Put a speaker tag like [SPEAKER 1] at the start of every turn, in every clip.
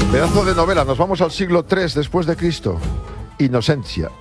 [SPEAKER 1] Pedazo de novela, nos vamos al siglo III después de Cristo. Inocencia,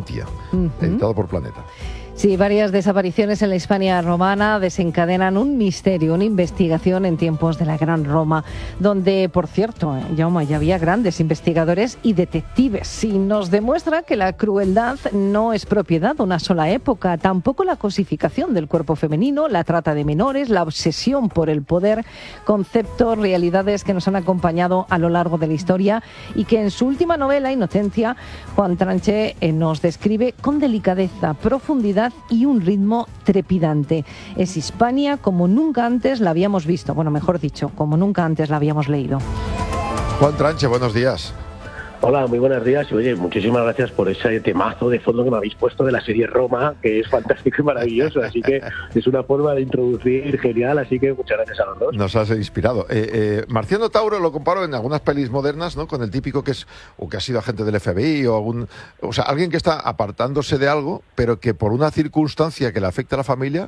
[SPEAKER 1] editado por Planeta.
[SPEAKER 2] Sí, varias desapariciones en la Hispania romana desencadenan un misterio, una investigación en tiempos de la Gran Roma, donde, por cierto, Jaume, ya había grandes investigadores y detectives. Y nos demuestra que la crueldad no es propiedad de una sola época, tampoco la cosificación del cuerpo femenino, la trata de menores, la obsesión por el poder, conceptos, realidades que nos han acompañado a lo largo de la historia y que en su última novela, Inocencia, Juan Tranche nos describe con delicadeza, profundidad y un ritmo trepidante. Es Hispania como nunca antes la habíamos visto, bueno, mejor dicho, como nunca antes la habíamos leído.
[SPEAKER 1] Juan Tranche, buenos días.
[SPEAKER 3] Hola, muy buenos días. Oye, muchísimas gracias por ese temazo de fondo que me habéis puesto de la serie Roma, que es fantástico y maravilloso, así que es una forma de introducir genial, así que muchas gracias a los dos.
[SPEAKER 1] Nos has inspirado. Marciano Tauro lo comparo en algunas pelis modernas, ¿no?, con el típico que es o que ha sido agente del FBI o sea, alguien que está apartándose de algo, pero que por una circunstancia que le afecta a la familia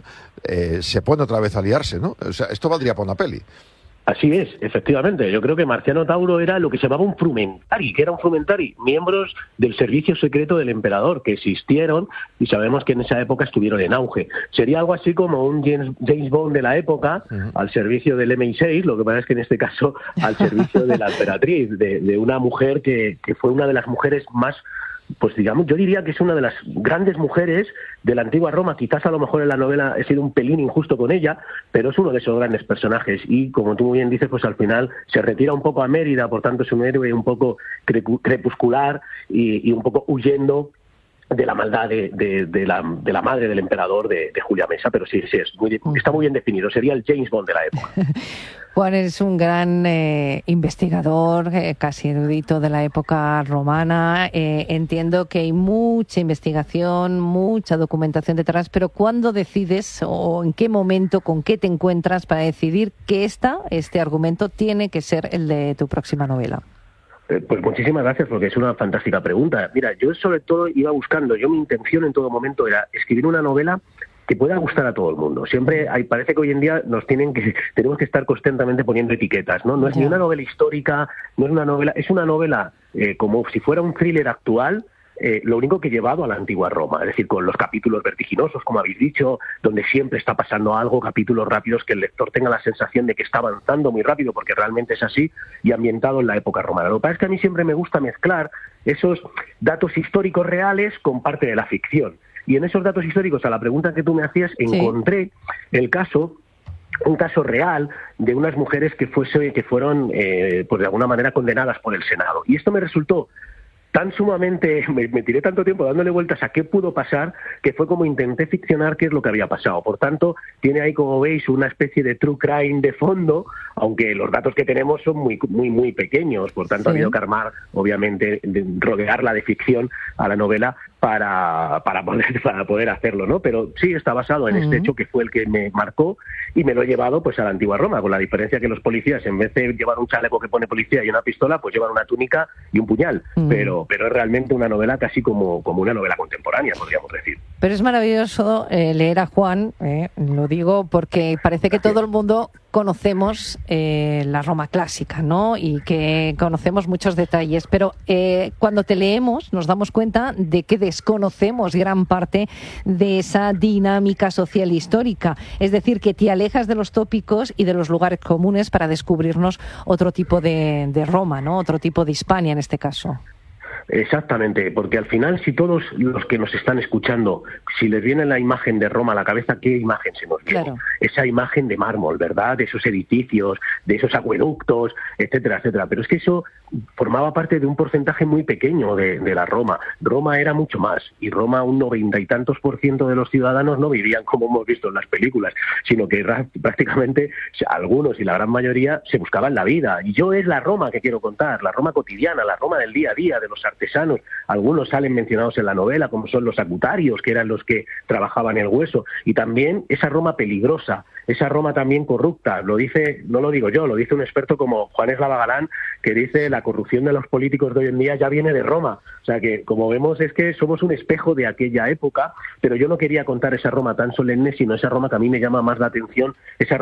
[SPEAKER 1] se pone otra vez a liarse, ¿no? O sea, esto valdría para una peli.
[SPEAKER 3] Así es, efectivamente. Yo creo que Marciano Tauro era lo que se llamaba un frumentari. ¿Qué era un frumentari? Miembros del servicio secreto del emperador, que existieron y sabemos que en esa época estuvieron en auge. Sería algo así como un James Bond de la época, al servicio del MI6, lo que pasa es que en este caso al servicio de la emperatriz, de una mujer que fue una de las mujeres más... Pues digamos, yo diría que es una de las grandes mujeres de la antigua Roma. Quizás a lo mejor en la novela he sido un pelín injusto con ella, pero es uno de esos grandes personajes. Y como tú muy bien dices, pues al final se retira un poco a Mérida, por tanto es un héroe un poco crepuscular y un poco huyendo de la maldad de la madre del emperador, de Julia Mesa. Pero sí, está muy bien definido. Sería el James Bond de la época.
[SPEAKER 2] Juan es un gran investigador, casi erudito de la época romana. Entiendo que hay mucha investigación, mucha documentación detrás, pero ¿cuándo decides o en qué momento, con qué te encuentras para decidir que este argumento tiene que ser el de tu próxima novela?
[SPEAKER 3] Pues muchísimas gracias, porque es una fantástica pregunta. Mira, yo sobre todo iba buscando, mi intención en todo momento era escribir una novela que pueda gustar a todo el mundo. Siempre parece que hoy en día tenemos que estar constantemente poniendo etiquetas, ¿no? No es ni una novela histórica, no es una novela como si fuera un thriller actual, lo único que he llevado a la antigua Roma, es decir, con los capítulos vertiginosos, como habéis dicho, donde siempre está pasando algo, capítulos rápidos, que el lector tenga la sensación de que está avanzando muy rápido, porque realmente es así, y ambientado en la época romana. Lo que pasa es que a mí siempre me gusta mezclar esos datos históricos reales con parte de la ficción. Y en esos datos históricos, a la pregunta que tú me hacías, encontré un caso real de unas mujeres que fueron, pues de alguna manera condenadas por el Senado. Y esto me resultó tan sumamente, me tiré tanto tiempo dándole vueltas a qué pudo pasar, que fue como intenté ficcionar qué es lo que había pasado. Por tanto, tiene ahí, como veis, una especie de true crime de fondo, aunque los datos que tenemos son muy, muy, muy pequeños. Por tanto, ha habido que armar, obviamente, rodearla de ficción a la novela para poder hacerlo, ¿no? Pero sí está basado en este hecho que fue el que me marcó y me lo he llevado pues a la antigua Roma, con la diferencia que los policías, en vez de llevar un chaleco que pone policía y una pistola, pues llevan una túnica y un puñal. Pero es realmente una novela casi como una novela contemporánea, podríamos decir.
[SPEAKER 2] Pero es maravilloso leer a Juan, lo digo porque parece que todo el mundo conocemos la Roma clásica, ¿no? Y que conocemos muchos detalles, pero cuando te leemos nos damos cuenta de que desconocemos gran parte de esa dinámica social histórica. Es decir, que te alejas de los tópicos y de los lugares comunes para descubrirnos otro tipo de Roma, ¿no? Otro tipo de Hispania en este caso.
[SPEAKER 3] Exactamente, porque al final, si todos los que nos están escuchando, si les viene la imagen de Roma a la cabeza, ¿qué imagen se nos viene? Claro. Esa imagen de mármol, ¿verdad? De esos edificios, de esos acueductos, etcétera, etcétera. Pero es que eso formaba parte de un porcentaje muy pequeño de la Roma. Roma era mucho más, y Roma, un 90 y tantos % de los ciudadanos no vivían como hemos visto en las películas, sino que prácticamente algunos y la gran mayoría se buscaban la vida. Y yo es la Roma que quiero contar, la Roma cotidiana, la Roma del día a día, de los artesanos. Algunos salen mencionados en la novela, como son los acutarios, que eran los que trabajaban el hueso, y también esa Roma peligrosa, esa Roma también corrupta. Lo dice, no lo digo yo, lo dice un experto como Juan Eslava Galán, que dice la corrupción de los políticos de hoy en día ya viene de Roma. O sea que, como vemos, es que somos un espejo de aquella época, pero yo no quería contar esa Roma tan solemne, sino esa Roma que a mí me llama más la atención, esa